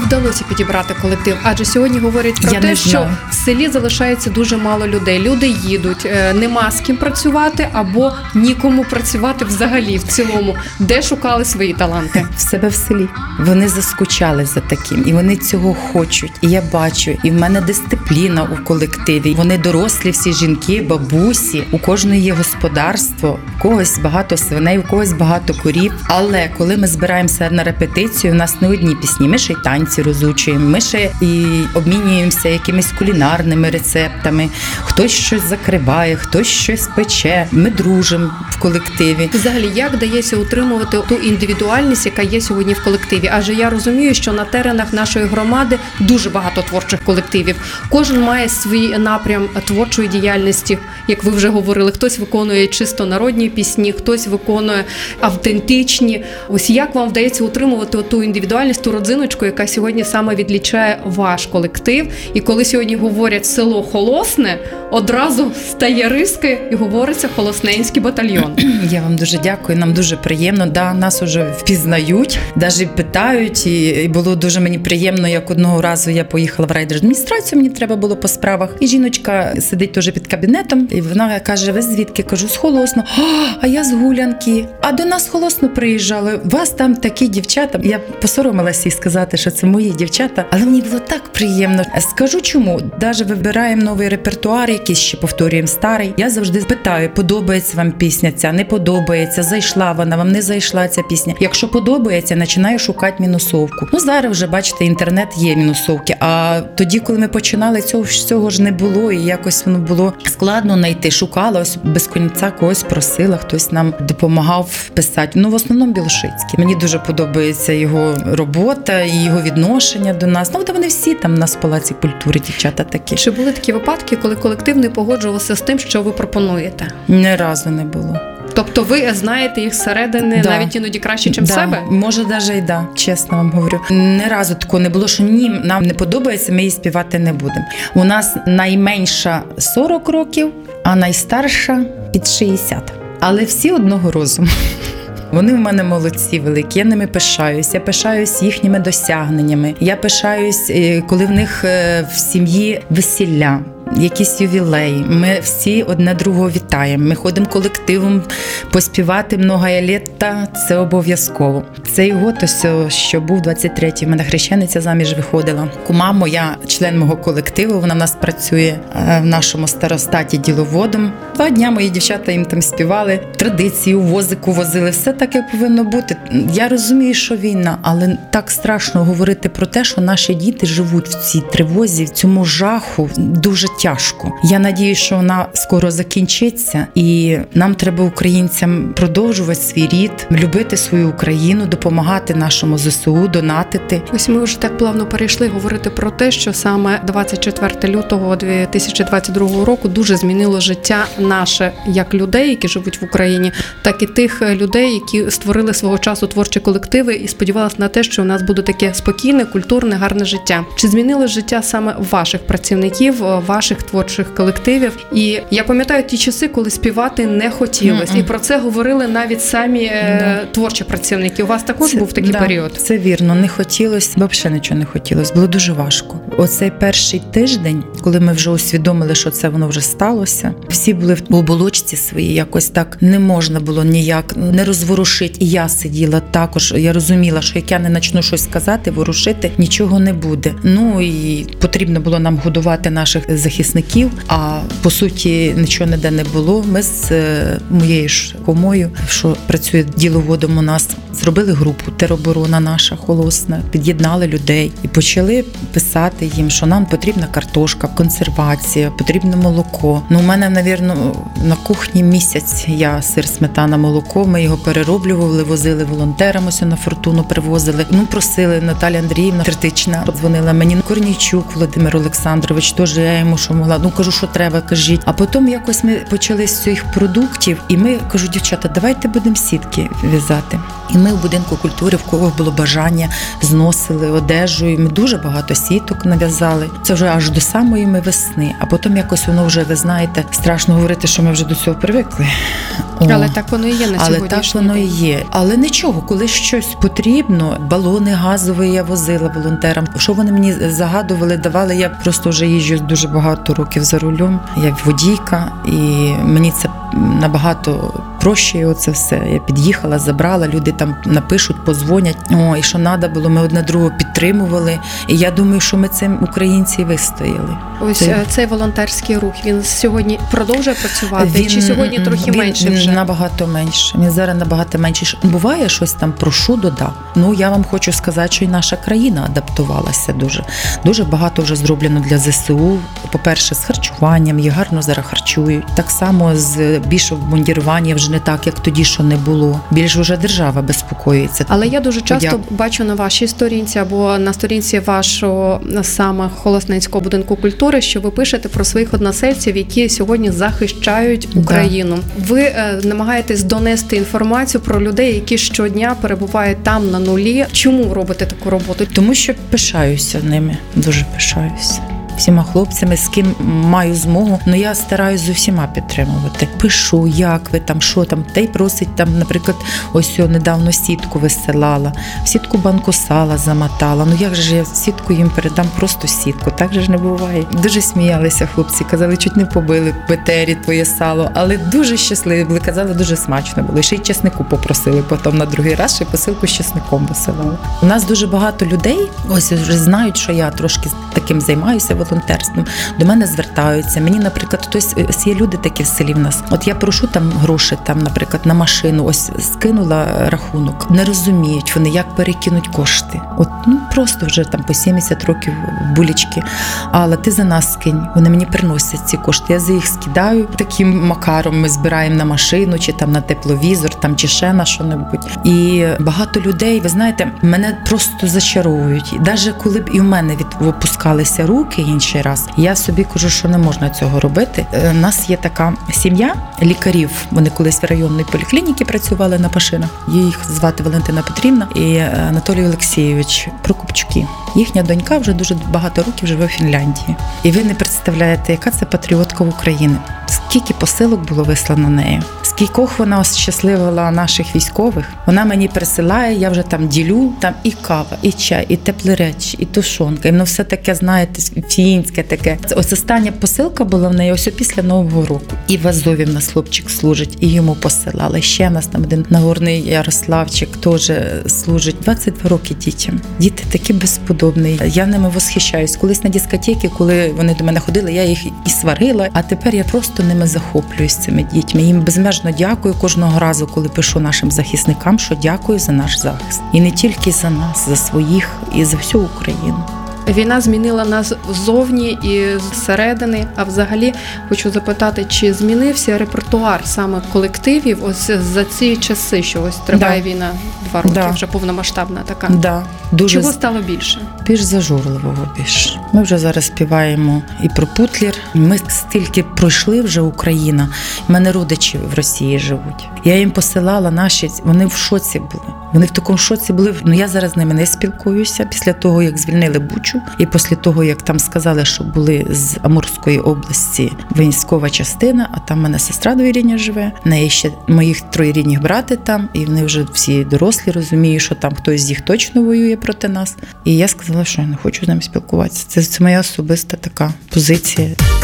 вдалося підібрати колектив? Адже сьогодні говорять про те, що в селі залишається дуже мало людей. Люди їдуть, нема з ким працювати або нікому працювати взагалі в цілому. Де шукали свої таланти? В себе в селі. Вони заскучали за таким, і вони цього хочуть. І я бачу, і в мене дисципліна у колективі. Вони дорослі, всі жінки, бабусі. У кожної є господарство, у когось багато свиней, у когось багато корів. Але коли ми збираємося на репетицію, у нас не одні пісні. Ми ще й танці розучуємо, ми ще і обмінюємося якимись кулінарними рецептами. Хтось щось закриває, хтось щось пече. Ми дружимо в колективі. Взагалі, як вдається утримувати ту індивідуальність, яка є сьогодні в колективі? Адже я розумію, що на теренах нашої громади дуже багато творчих колективів. Кожен має свій напрям творчої діяльності, як ви вже говорили. Хтось виконує чисто народні пісні, хтось виконує автентичні. Ось як вам вдається утримувати ту індивідуальність, ту родзиночку, яка сьогодні саме відлічає ваш колектив? І коли сьогодні говорять село Холосне, одразу стає риски і говориться Холосненський батальйон. Я вам дуже дякую, нам дуже приємно. Да, нас уже впізнають, навіть питають. І було дуже мені приємно, як одного разу я поїхала в райдержадміністрацію, мені треба було по справах. І жіночка сидить теж під кабінетом, і вона каже: ви звідки? Кажу: з Холосно. А я з Гулянки. А до нас в Холосно приїжджали. У вас там такі дівчата. Я посоромилася їй сказати, що це мої дівчата, але мені було так приємно. Скажу чому. Навіть вибираємо новий репертуар, якийсь ще повторюємо старий. Я завжди питаю: подобається вам пісня ця, не подобається, зайшла вона, вам не зайшла ця пісня. Якщо подобається, починаю шукати мінусовку. Ну, зараз вже, бачите, інтернет є мінусовки. А тоді, коли ми починали, цього ж не було, і якось воно було складно знайти. Шукала, ось без кінця когось просила, хтось нам допомагав писати. Ну, в основному Білошицький. Мені дуже подобається його робота і його відношення до нас. Ну, вони всі там у нас в Палаці культури, дівчата такі. Чи були такі випадки, коли колектив не погоджувався з тим, що ви пропонуєте? Ні разу не було. Тобто ви знаєте їх зсередини, да, навіть іноді краще, ніж себе? Може, навіть і да, чесно вам говорю. Ні разу такого не було, що ні, нам не подобається, ми її співати не будемо. У нас найменша 40 років, а найстарша під 60. Але всі одного розуму. Вони в мене молодці великі, я ними пишаюсь. Я пишаюсь їхніми досягненнями. Я пишаюсь, коли в них в сім'ї весілля, якісь ювілеї. Ми всі одне другого вітаємо. Ми ходимо колективом поспівати «Многая літа» – це обов'язково. Цей год, ось, що був 23-й, в мене хрещениця заміж виходила. Кума моя, член мого колективу, вона в нас працює в нашому старостаті діловодом. 2 дня мої дівчата їм там співали, традиції, у возику возили, все таке повинно бути. Я розумію, що війна, але так страшно говорити про те, що наші діти живуть в цій тривозі, в цьому жаху, дуже тяжко. Я надію, що вона скоро закінчиться, і нам треба, українцям, продовжувати свій рід, любити свою Україну, допомагати нашому ЗСУ, донатити. Ось ми вже так плавно перейшли говорити про те, що саме 24 лютого 2022 року дуже змінило життя наше, як людей, які живуть в Україні, так і тих людей, які створили свого часу творчі колективи і сподівалися на те, що у нас буде таке спокійне, культурне, гарне життя. Чи змінило життя саме ваших працівників, ваших творчих колективів? І я пам'ятаю ті часи, коли співати не хотілося. І про це говорили навіть самі творчі працівники. У вас також був такий період? Це вірно. Не хотілося, взагалі нічого не хотілося. Було дуже важко. Оцей перший тиждень, коли ми вже усвідомили, що це воно вже сталося, всі були в оболочці своїй, якось так не можна було ніяк не розворушити. І я сиділа також. Я розуміла, що як я не почну щось сказати, ворушити, нічого не буде. Ну і потрібно було нам годувати наших захисників, а по суті нічого ніде не було. Ми з моєю ж кумою, що працює діловодом у нас, зробили групу «Тероборона наша Холосна», під'єднали людей і почали писати їм, що нам потрібна картошка, консервація, потрібно молоко. Ну, у мене, навірно, на кухні місяць я сир, сметана, молоко, ми його перероблювали, возили волонтерам, ось на Фортуну привозили. Ну, просили, Наталя Андріївна Третична подзвонила мені, Корнійчук Володимир Олександрович, теж я йому що могла. Ну, кажу, що треба, кажіть. А потім якось ми почали з цих продуктів, і ми, кажу, дівчата, давайте будемо сітки в'язати. І ми в будинку культури, в кого було бажання, зносили одежу, і ми дуже багато сіток нав'язали. Це вже аж до самої ми весни. А потім якось воно вже, ви знаєте, страшно говорити, що ми вже до цього привикли. Але так воно і є на Але сьогоднішній так воно і день. є. Але нічого, коли щось потрібно, балони газові я возила волонтерам. Що вони мені загадували, давали, я просто вже їжджу дуже багато років за рулем. Я водійка, і мені це набагато проще оце все. Я під'їхала, забрала, люди там напишуть, позвонять. І що треба було, ми одне другого підтримували. І я думаю, що ми цим українці вистояли. Ось цей волонтерський рух, він сьогодні продовжує працювати? Чи сьогодні трохи менше вже? Набагато менше. Він зараз набагато менше. Буває щось там, прошу, додав. Ну, я вам хочу сказати, що і наша країна адаптувалася дуже. Дуже багато вже зроблено для ЗСУ. По-перше, з харчуванням, їх гарно зараз харчують. Так само з більше обмундірування вже не так, як тоді, що не було. Більш вже держава безпокоїться. Але я дуже часто бачу на вашій сторінці або на сторінці вашого саме Холосницького будинку культури, що ви пишете про своїх односельців, які сьогодні захищають Україну. Ви намагаєтесь донести інформацію про людей, які щодня перебувають там на нулі. Чому робите таку роботу? Тому що пишаюся ними, дуже пишаюся. Всіма хлопцями, з ким маю змогу, але я стараюсь з усіма підтримувати. Пишу, як ви там, що там. Та й просить там, наприклад, ось недавно сітку висилала, в сітку банку сала замотала. Ну як же я сітку їм передам, просто сітку, так же ж не буває. Дуже сміялися хлопці, казали, чуть не побили в етері твоє сало, але дуже щасливі були, казали, дуже смачно було. І ще й чеснику попросили потім на другий раз, ще посилку з чесником висилали. У нас дуже багато людей, ось вже знають, що я трошки таким займаюся, волонтерством, до мене звертаються. Мені, наприклад, хтось, є люди такі в селі в нас. От я прошу там гроші, там, наприклад, на машину, ось скинула рахунок. Не розуміють вони, як перекинуть кошти. От, просто вже там по 70 років булічки. Але ти за нас скинь. Вони мені приносять ці кошти. Я за їх скидаю. Таким макаром ми збираємо на машину, чи там на тепловізор, там, чи ще на що-небудь. І багато людей, ви знаєте, мене просто зачаровують. Навіть коли б і в мене опускалися руки інший раз, я собі кажу, що не можна цього робити. У нас є така сім'я лікарів, вони колись в районній поліклініці працювали на Пашинах. Їх звати Валентина Петрівна і Анатолій Олексійович Прокопчуки. Їхня донька вже дуже багато років живе в Фінляндії. І ви не представляєте, яка це патріотка в Україні. Скільки посилок було вислано нею, скількох вона щасливила наших військових. Вона мені присилає, я вже там ділю, там і кава, і чай, і теплі речі, і тушонка, і воно все таке, знаєте, фінське таке. Ось остання посилка була в неї ось після Нового року. І в Азові в нас хлопчик служить, і йому посилали. Ще в нас там один Нагорний Ярославчик теж служить. 22 роки дітям. Діти такі безподобні. Я ними восхищаюсь. Колись на дискотеки, коли вони до мене ходили, я їх і сварила, а тепер я просто ними захоплююсь, цими дітьми. Їм безмежно дякую кожного разу, коли пишу нашим захисникам, що дякую за наш захист. І не тільки за нас, за своїх і за всю Україну. Війна змінила нас ззовні і зсередини. А взагалі хочу запитати, чи змінився репертуар саме колективів ось за ці часи, що ось триває війна 2 роки, вже повномасштабна така. Дуже. Чого стало більше? Більш зажурливого більш. Ми вже зараз співаємо і про Путлер. Ми стільки пройшли вже Україна. У мене родичі в Росії живуть. Я їм посилала наші, вони в шоці були. Вони в такому шоці були. Я зараз з ними не спілкуюся після того, як звільнили Бучу. І після того, як там сказали, що були з Амурської області військова частина, а там в мене сестра двоюрідна живе, в неї ще моїх троюрідних брати там, і вони вже всі дорослі, розуміють, що там хтось з їх точно воює проти нас. І я сказала, що я не хочу з ними спілкуватися. Це моя особиста така позиція.